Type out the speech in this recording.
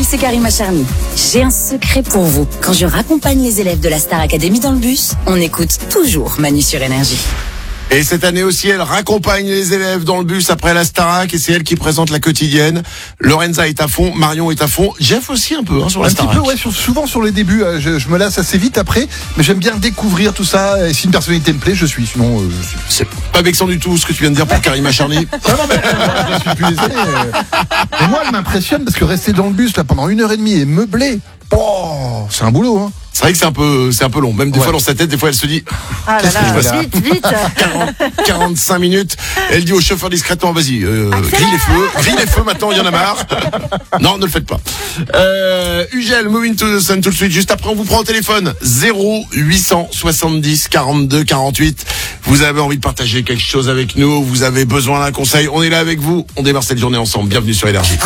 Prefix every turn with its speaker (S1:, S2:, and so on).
S1: c'est Karima Charny. J'ai un secret pour vous. Quand je raccompagne les élèves de la Star Academy dans le bus, on écoute toujours Manu sur Énergie.
S2: Et cette année aussi, elle raccompagne les élèves dans le bus après la Starac et c'est elle qui présente la quotidienne. Lorenza est à fond, Marion est à fond, Jeff aussi un peu sur la Starac.
S3: Un petit peu, ouais, souvent sur les débuts. Je me lasse assez vite après, mais j'aime bien découvrir tout ça. Et si une personnalité me plaît, je suis. Sinon, je suis.
S2: C'est pas vexant du tout ce que tu viens de dire pour Karima Charny.
S3: Non, mais je suis plus les années. Et moi, elle m'impressionne parce que rester dans le bus là pendant 1h30 et meubler, c'est un boulot, hein.
S2: C'est vrai que c'est un peu long. Même des fois dans sa tête, des fois elle se dit
S4: Ah là là, vite
S2: 45 minutes. Elle dit au chauffeur discrètement, vas-y, grille les feux maintenant, il y en a marre. Non, ne le faites pas. Ugel, Moving to the Sun tout de suite. Juste après, on vous prend au téléphone 0870 42 48. Vous avez envie de partager quelque chose avec nous, vous avez besoin d'un conseil, on est là avec vous. On démarre cette journée ensemble. Bienvenue sur Énergie.